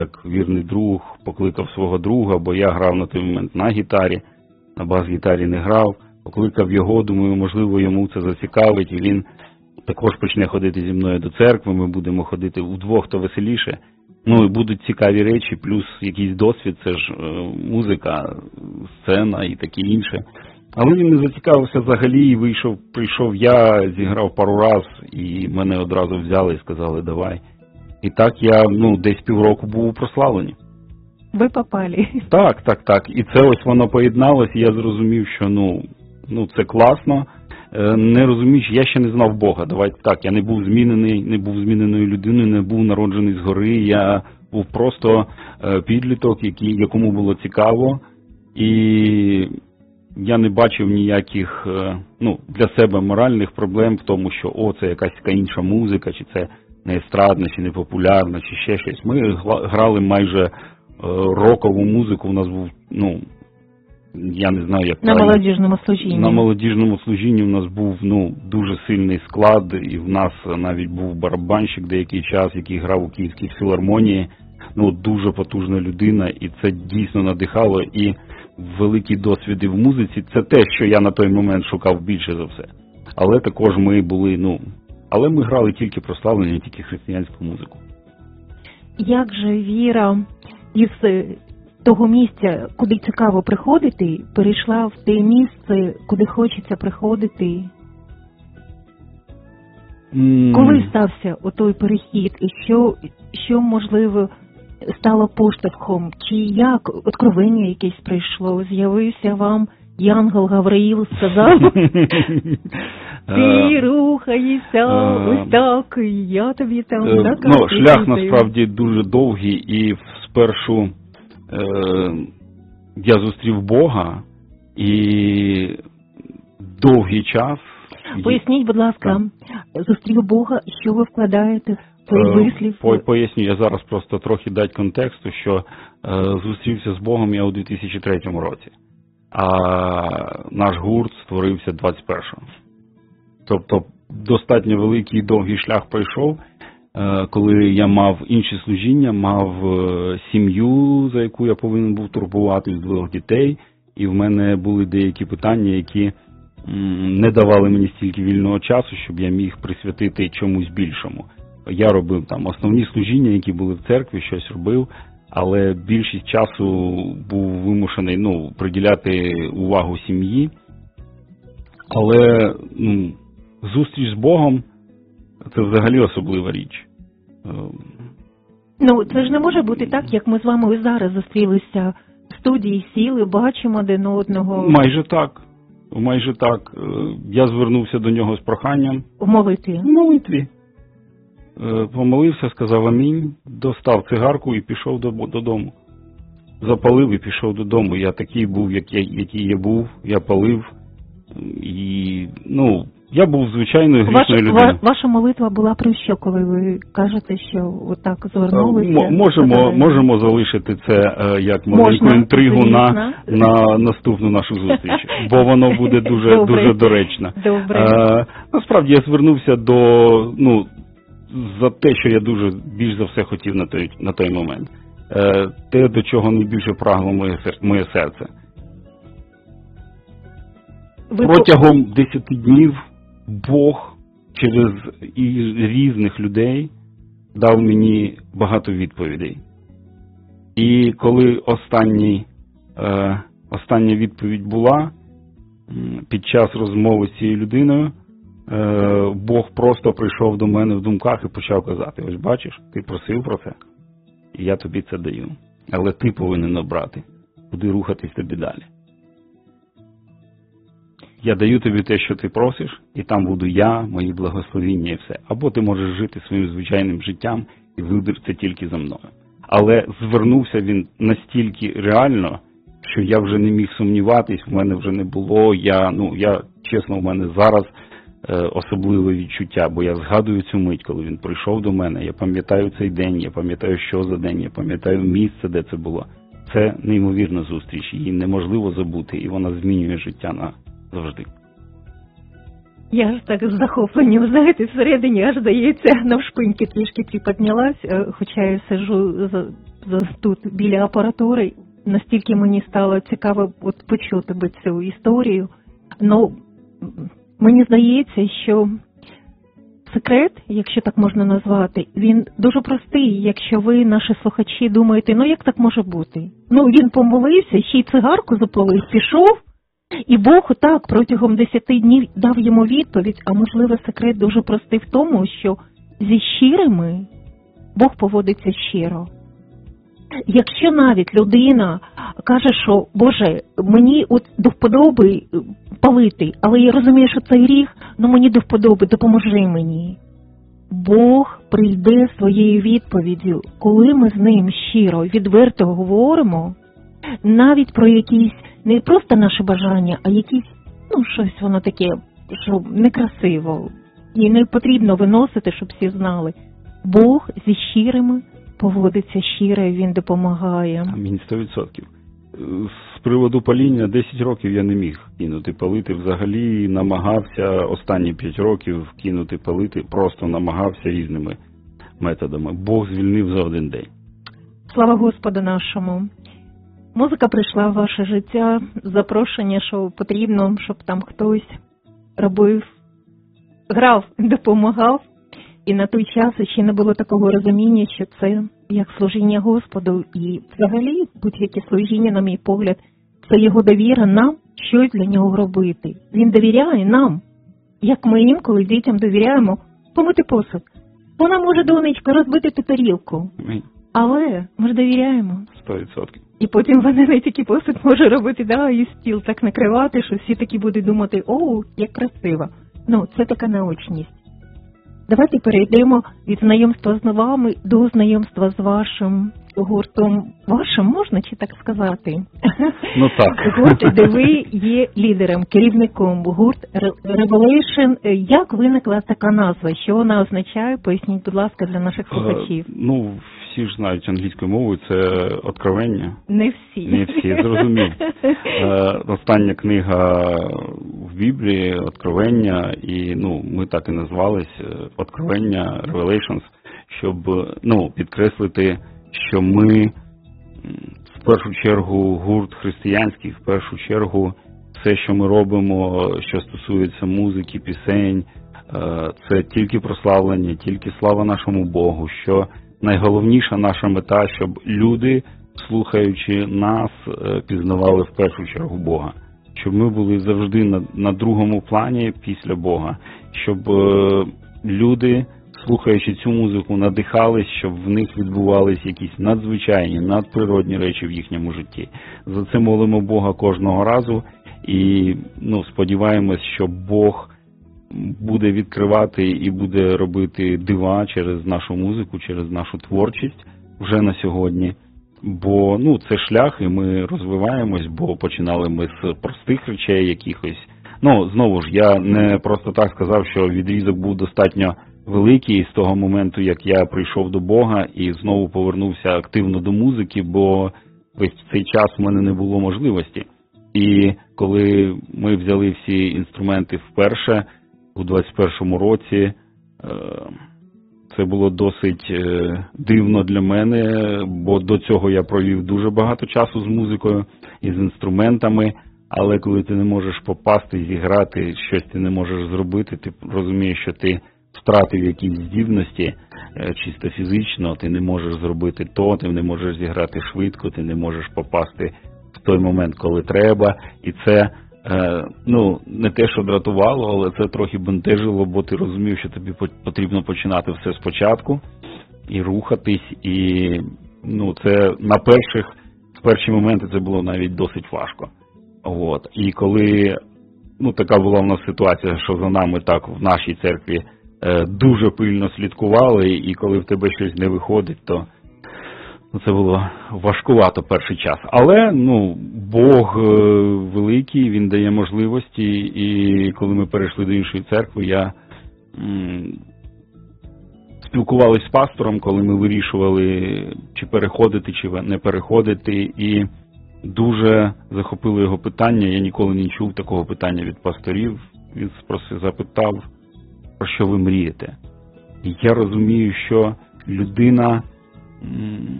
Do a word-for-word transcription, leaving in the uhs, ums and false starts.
як вірний друг покликав свого друга, бо я грав на той момент на гітарі, на бас-гітарі не грав. Покликав його, думаю, можливо, йому це зацікавить, і він також почне ходити зі мною до церкви, ми будемо ходити вдвох, то веселіше. Ну, і будуть цікаві речі, плюс якийсь досвід, це ж е, музика, сцена і таке інше. Але він не зацікавився взагалі, і вийшов, прийшов я, зіграв пару раз, і мене одразу взяли і сказали, давай. І так я, ну, десь півроку був у прославленні. Ви попали. Так, так, так. І це ось воно поєдналось, і я зрозумів, що, ну, ну це класно. Не розумієш, я ще не знав Бога. Давайте так, я не був змінений, не був зміненою людиною, не був народжений згори, я був просто підліток, який, якому було цікаво, і я не бачив ніяких, ну, для себе моральних проблем в тому, що, о, це якась така інша музика, чи це не естрадна, чи не популярна, чи ще щось. Ми грали майже рокову музику, у нас був, ну, я не знаю, як на молодіжному служінні. На молодіжному служінні в нас був, ну, дуже сильний склад, і в нас навіть був барабанщик деякий час, який грав у Київській філармонії. Ну, дуже потужна людина, і це дійсно надихало, і великі досвіди в музиці – це те, що я на той момент шукав більше за все. Але також ми були, ну, але ми грали тільки прославлення, тільки християнську музику. Як же віра із того місця, куди цікаво приходити, перейшла в те місце, куди хочеться приходити? Mm. Коли стався отой перехід? І що, що, можливо, стало поштовхом? Чи як откровення якесь прийшло? З'явився вам Янгел Гавриїл, сказав, ти рухаєшся, ось так, я тобі там накажу. Ну, шлях насправді дуже довгий, і спершу я зустрів Бога, і довгий час... Поясніть, будь ласка, зустрів Бога, що ви вкладаєте в цей вислів? По, поясню, я зараз просто трохи дать контексту, що е, зустрівся з Богом я у дві тисячі третьому році, а наш гурт створився двадцять першого. Тобто достатньо великий і довгий шлях пройшов, е, коли я мав інші служіння, мав е, сім'ю, за яку я повинен був турбувати, з двох дітей, і в мене були деякі питання, які не давали мені стільки вільного часу, щоб я міг присвятити чомусь більшому. Я робив там основні служіння, які були в церкві, щось робив, але більшість часу був вимушений, ну, приділяти увагу сім'ї. Але, ну, зустріч з Богом – це взагалі особлива річ. Ну, це ж не може бути так, як ми з вами і зараз зустрілися в студії, сіли, бачимо один одного. Майже так. Майже так. Я звернувся до нього з проханням. В молитві? В молитві. Помолився, сказав амінь, достав цигарку і пішов додому. Запалив і пішов додому. Я такий був, як я, який я був. Я палив. І, ну, я був звичайною грішною людиною. Ваша молитва була про що, коли ви кажете, що отак звернулися? М- можемо, можемо залишити це е, як маленьку інтригу на, на наступну нашу зустріч, бо воно буде дуже, дуже доречно. Добре. Е, насправді я звернувся до, ну, за те, що я дуже більш за все хотів на той, на той момент. Е, те, до чого найбільше прагло моє, моє серце. Ви Протягом десяти днів Бог через різних людей дав мені багато відповідей. І коли останній, е, остання відповідь була, під час розмови з цією людиною, е, Бог просто прийшов до мене в думках і почав казати: ось бачиш, ти просив про це, і я тобі це даю. Але ти повинен обрати, куди рухатись тобі далі. Я даю тобі те, що ти просиш, і там буду я, мої благословіння і все. Або ти можеш жити своїм звичайним життям, і вибір це тільки за мною. Але звернувся він настільки реально, що я вже не міг сумніватись, в мене вже не було, я, ну, я, чесно, в мене зараз е, особливе відчуття, бо я згадую цю мить, коли він прийшов до мене, я пам'ятаю цей день, я пам'ятаю, що за день, я пам'ятаю місце, де це було. Це неймовірна зустріч, її неможливо забути, і вона змінює життя на завжди. Я ж так з захопленням, знаєте, всередині аж, здається, навшпиньки трішки приподнялась, е, хоча я сиджу за, за, тут біля апаратури. Настільки мені стало цікаво от почути би цю історію. Ну, мені здається, що секрет, якщо так можна назвати, він дуже простий, якщо ви, наші слухачі, думаєте, ну як так може бути? Ну, він помолився, ще й цигарку запалив, пішов, і Бог так протягом десяти днів дав йому відповідь, а можливо секрет дуже простий в тому, що зі щирими Бог поводиться щиро. Якщо навіть людина каже, що Боже, мені от до вподоби палити, але я розумію, що це гріх, ну мені до вподоби, допоможи мені. Бог прийде своєю відповіддю, коли ми з ним щиро, відверто говоримо, навіть про якісь, не просто наші бажання, а якісь, ну щось воно таке, що некрасиво, і не потрібно виносити, щоб всі знали. Бог зі щирими поводиться щиро, і він допомагає. Амінь, сто відсотків. З приводу паління десять років я не міг кинути палити. Взагалі намагався останні п'ять років кинути палити, просто намагався різними методами. Бог звільнив за один день. Слава Господу нашому. Музика прийшла в ваше життя, запрошення, що потрібно, щоб там хтось робив, грав, допомагав. І на той час ще не було такого розуміння, що це як служіння Господу. І взагалі будь-яке служіння, на мій погляд, це його довіра нам, щось для нього робити. Він довіряє нам, як ми інколи дітям довіряємо помити посуд. Вона може, донечка, розбити ту тарілку. Але ми ж довіряємо. Сто відсотків. І потім вони не тільки посуд може робити, да, і стіл так накривати, що всі такі будуть думати, о, як красиво. Ну, це така наочність. Давайте перейдемо від знайомства з вами до знайомства з вашим гуртом. Вашим, можна чи так сказати? Ну так. Гурт, де ви є лідером, керівником. Гурт Revelation. Як виникла така назва? Що вона означає? Поясніть, будь ласка, для наших слухачів. Е, ну, всі ж знають англійською мовою, це «Откровення». Не всі. Не всі, зрозумів. Е, остання книга в Біблії «Откровення», і ну, ми так і назвались «Откровення», «Revelations», щоб ну, підкреслити, що ми в першу чергу гурт християнський, в першу чергу все, що ми робимо, що стосується музики, пісень, це тільки прославлення, тільки слава нашому Богу, що найголовніша наша мета, щоб люди, слухаючи нас, пізнавали в першу чергу Бога, щоб ми були завжди на, на другому плані після Бога, щоб люди, слухаючи цю музику, надихались, щоб в них відбувались якісь надзвичайні, надприродні речі в їхньому житті. За це молимо Бога кожного разу і ну, сподіваємось, що Бог буде відкривати і буде робити дива через нашу музику, через нашу творчість вже на сьогодні. Бо ну, це шлях, і ми розвиваємось, бо починали ми з простих речей якихось. Ну, знову ж, я не просто так сказав, що відрізок був достатньо великий з того моменту, як я прийшов до Бога і знову повернувся активно до музики, бо весь цей час в мене не було можливості. І коли ми взяли всі інструменти вперше, у двадцять першому році, це було досить дивно для мене, бо до цього я провів дуже багато часу з музикою і з інструментами, але коли ти не можеш попасти, зіграти, щось ти не можеш зробити, ти розумієш, що ти втратив якісь здібності, чисто фізично, ти не можеш зробити то, ти не можеш зіграти швидко, ти не можеш попасти в той момент, коли треба, і це ну, не те, що дратувало, але це трохи бентежило, бо ти розумів, що тобі потрібно починати все спочатку і рухатись, і ну, це на перших, в перші моменти це було навіть досить важко. От. І коли ну, така була в нас ситуація, що за нами так в нашій церкві е, дуже пильно слідкували, і коли в тебе щось не виходить, то ну, це було важкувато перший час. Але ну, Бог е, великий, Він дає можливості, і коли ми перейшли до іншої церкви, я м, спілкувалися з пастором, коли ми вирішували, чи переходити, чи не переходити, і дуже захопило його питання. Я ніколи не чув такого питання від пасторів. він спросив, запитав, про що ви мрієте. І я розумію, що людина м,